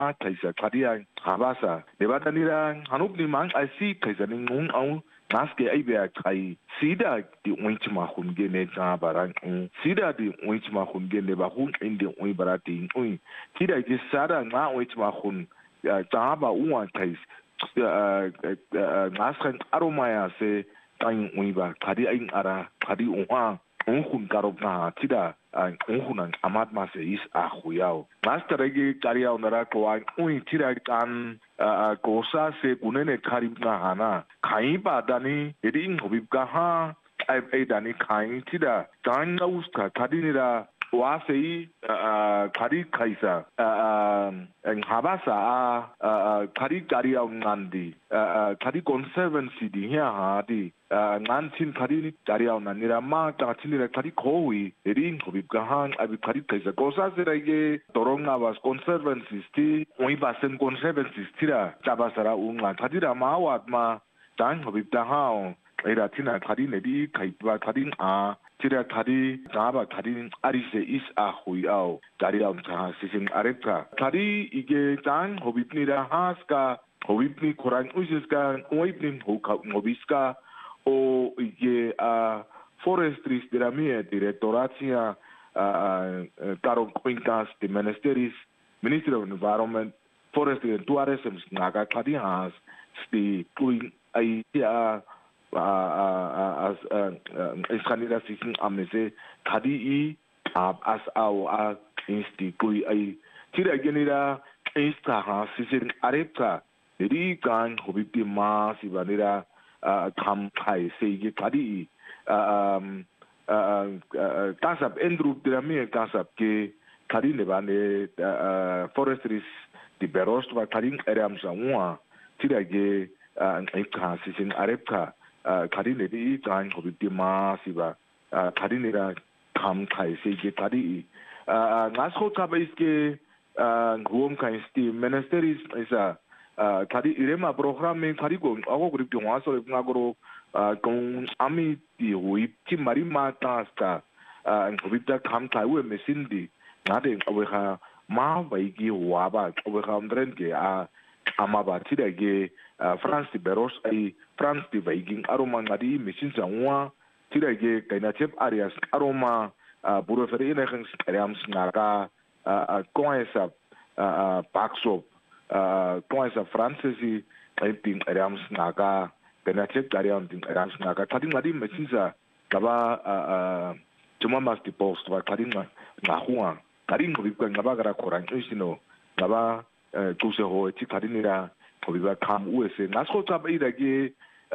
kaisa khadia habasa debatanira hanupni mang asi kaisa ningung au naske aibe kai sida di winchma hunge ne ta barang sida di winchma hunge ne ba hun inde ui barati ui sida di sada nga winchma hun ta ba uwa kais naskan aromaya se tan ui ba khadi ain ara khadi uha hun karop na sida unhunan amat mase is a huyao nastaregi kariao nara ko ui tira kan kosa se kunene karim na hana kai ba dani edin hobibka ha ai dani kai tira kan uska kadinira wasei kari kaisa habasa kari kariao ngandi kari conservancy di ha di ngantin kari kariao nanira ma ta tinira kari koi ring hobibka han abi kari kaisa kosa serage toronga was conservancy sti oi basen conservancy tira tabasara unga kadira ma wat ma dan hobibta ha era tina kari nedi kaiba kari tira kari gaba kari arise is a huyao kari am ta sisin areka kari ige dan hobipnira haska hobipni koran usiska oibni hobiska o ige forestries de la mie directoratia Carol Quintas de Ministeris Ministry of Environment Forestry and Tourism naga kari has sti kuin ai as iskanira sisin amnese kadi as our institui ai tira genira insta ha sisin arepta ri kan hobiti ma sibanira kam kai seige kadi kasap endrup drame kasap ke kadi lebane forestries di berost va kadi eram sawa tira ge ka sisin arepta kari nedi kan hobiti ma siba kari nera kam kai seige kari ngasko kabe iske huom kan sti ministeris isa kari irema programe kari go ago grip waso ngagoro kon ami di hui ti mari mata sta hobita kam kai we mesindi ngade awe ma baigi waba awe ndren ke amaba tidage France di Beros ai France di Viking aroma ngadi machine zangwa tidage kainachep areas aroma buroferi inekens areams naga koesa Paxop koesa Francesi aiting areams naga kainachep aream ting areams naga tadi ngadi machine za kaba cuma mas di post wa tadi ngahua tadi ngobika ngaba gara korang isino ngaba kuse ho ti kadinira kobiba kam USA nasko tab idage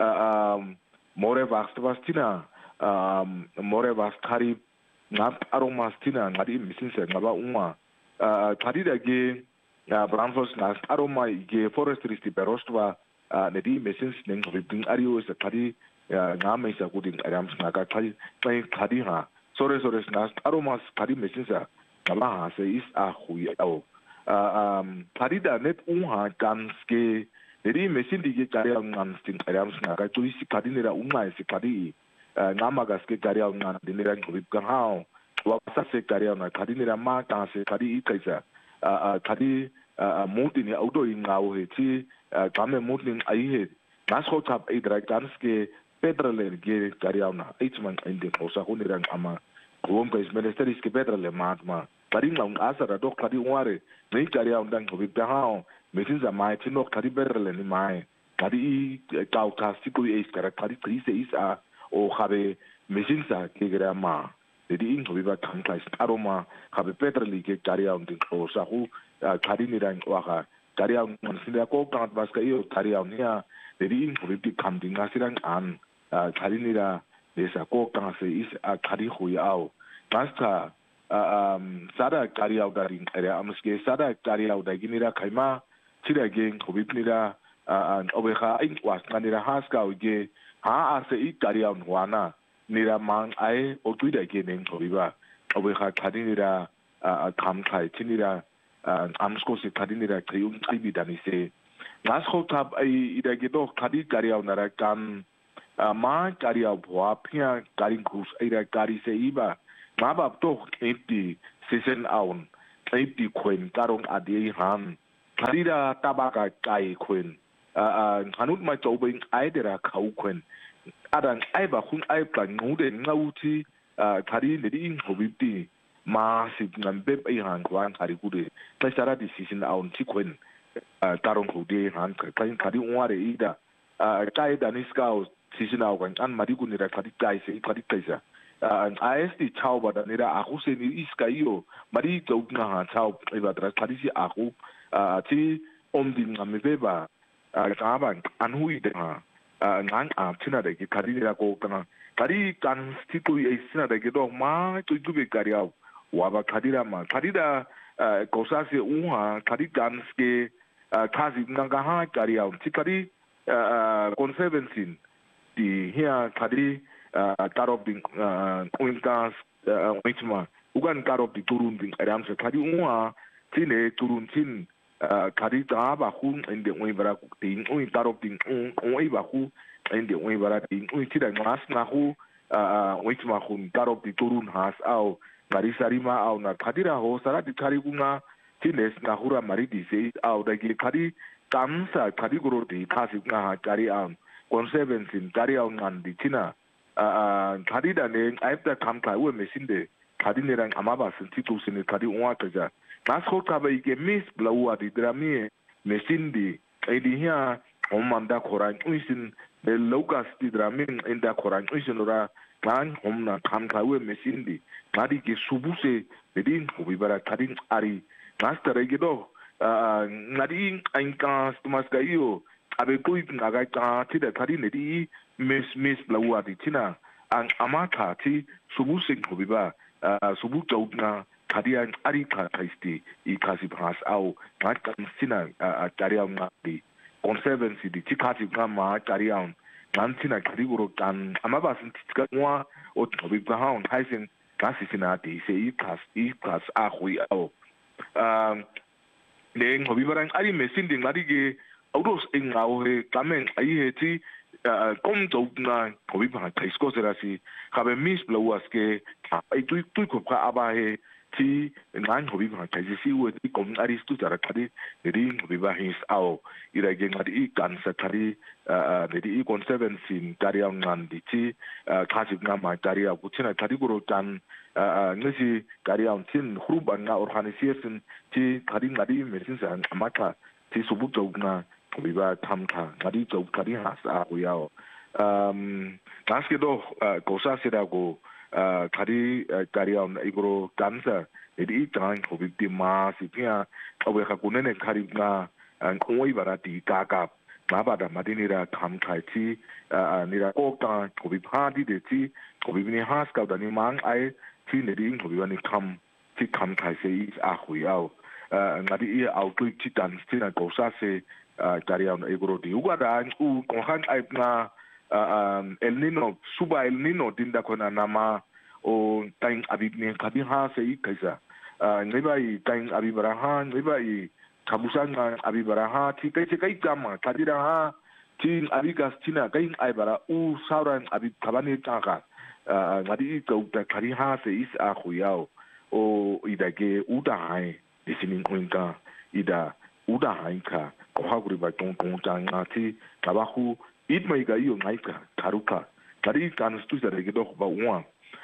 more vastina more vaskari ngat aromastina ngadi misinse ngaba uma kadidage branfos nas aroma ge forestry sti berostva nedi misins ning ribing ario is kadi ngame sa kuding arams naga kadi ha sore nas aromas kadi misinsa ngaba ha se is a hui au parida net unha ganske neri mesin dige karya nganstin karya snaga tuisi kadinera unha isi kadi ngamagaske karya ngan dinera ngobip hao wasa se karya na kadinera ma ta se kadi kaisa kadi mutini auto ingau heti kame mutning ai he nasko tap idra ganske petrole ge karya na itman inde kosa hunirang ama Wompes ministeris ke petrole matma kadi ngam asara dok kadi ware nei kari undang hobip hao mesin za mai tino kadi berle ni mai kadi kau kasi ko is kara kadi krise is a o habe mesin sa ke grama dedi in hobiba kankai aroma habe petroli ke kari unding ko sa hu kadi ni rang waka kari undang sinda ko kan baska io kari undang dedi in hobibi kamding asirang an kadi ni ra desa ko kan se is a kadi huyao basta sada kariau dari area amske sada kariau da ginira kaima tira geng hobipnira obeha in was kanira haska uge ha ase I kariau wana nira mang ai otuida genen hobiba obeha kadinira kam kai tinira amsko se kadinira kriun tribi danise nasko tab ai idagedo kadi kariau nara kan ma kariau bwa pia karin kus ira kari se iba mabab to empty season aun empty coin karong adi han Kadira tabaka kai kwen hanut ma chobing aidera khau kwen adan aiba khun aibla ngude ngauti kadi ledi hobiti ma sip ngambe ai han kwan kari kude tsara decision aun ti kwen tarong kude han kain kadi unware ida kai daniska decision au kan an mari kunira kadi kai se kadi kaisa an ISD chau bada nira akuse ni iska iyo mari chobna ha chau iba tra kadi si aku ti omdin ngamebeba kaban anhui de ha ngang tina de kadi nira ko kana kadi kan stitu e sina de do ma tu be kariau waba kadira ma kadira kosase unha kadi kan ske kazi nganga ha kariau ti kadi conservancy di here kadi tarop ding uinkas uintma ugan tarop di turun ding ramse kadi unha tine turun tin kadi ba hun inde uibara ding uin tarop ding uiba hu inde uibara ding uitira ngas na hu uintma hun tarop di turun has au kadi sarima au na kadira ho sara di kari kunga tines na hura maridi se au da kadi kamsa kadi goro di kasi nga kari am conservancy kari au ngandi tina kadi da ne aipta kamka we mesinde kadi ne rang amaba sintitu sine kadi unwa kaja nasko kaba ike miss blawa di drami mesindi edi hia omanda koran uisin de locus di drami inda koran uisin ora kan homna kamka we mesindi kadi ke subuse bedin hobibara kadi ari master gido ngadi anka stumas kayo abe koi ngaga ta ti da kadi ne di miss blawa di tina ang amaka ti subuse hobiba subu chawna kadi an ari ka kaisti I kasi bahas au kan sina kariam ngadi conservancy di tikati ngama kariam nantina kadi goro kan amaba sin tika wa o hobiba haun haisen kasi sinati se I kas ahui au leng hobibarang ari mesin ding ngadi ge autos engau he kamen ai he ti kom to na hobibang taisko serasi kabe mis blowas ke ai tu ko ka aba he ti ngan hobibang taisi si wo ti kom ari stu tara kadi ring hobibang his au ira ge ngadi kan sa kadi dedi conservancy kariang ngandi ti kasi ngama karia kutina kadi goro tan ngasi kariang tin hruban na organization ti kadi ngadi mesin sa amaka ti subu to na biba tamka ngadi to kadi has a uyao kaske do kosa sira go kadi kariang igro kansa dedi tan hobiti ma sipia awe ka kunene kari na ngoi barati kaka mabada madinira kamkai ti nira okta kobi phadi de ti kobi ni has ka dani mang ai ti nedi kobi wani kam ti kamkai se is a huyao ngadi I au tu ti dan ti na kosa se kariam egro di ugada u konhan ai na el nino suba el nino dinda kona nama o tain abibne kabi ha se I kaisa ngai tain abibaraha ngai kabusanga abibaraha ti kai kama kadira ha ti abigas tina kai aibara u sauran abi kabani taka ngadi to ta kari ha se is a khuyao o idage uda hai disinin kuinka ida uda hai ka ko haguri ba tong tanga ti kabahu it mai ga iyo ngai ka taruka kari kan stu da ge do ba wa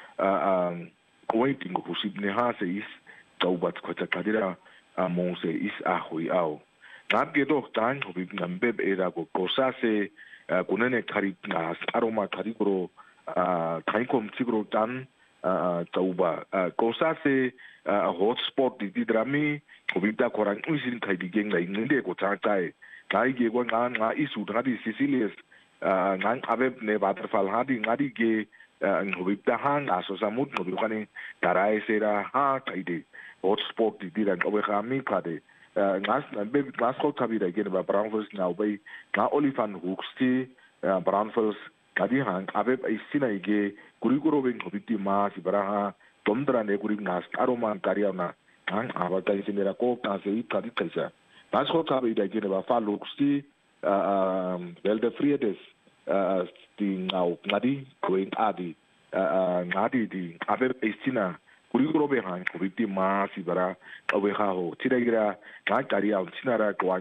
waiting ko sibne ha se is taubat ko ta kadira mose is a huyao nabge do tan hobi ngambe era go kosase kunene kari na aroma kari gro taikom tigro tan tauba kosase hotspot di drami hobi ta korang usin kai di geng lai ngende ko ta tai kai ge go nga isu ngadi sicilies ngang abe ne waterfall hadi ngadi ge hobi ta hang aso samut hobi kani tarai sera ha kai de hotspot di diran obe kami kade ngas be ngas ko kabira gen ba Brownfields now by na olifan hooks Brownfields kadi hang abe isina ige kurigoro ben hobiti ma sibaraha tomdra ne kurig ngas aroman kariana hang aba kai sinera ko ta se kadi kaisa ngas ko kabira gen ba fa hooks Velde Friedes di now ngadi going adi ngadi di abe isina uri robe han ko biti ma si bara awe ha ho tira gira ga kari au tinara ko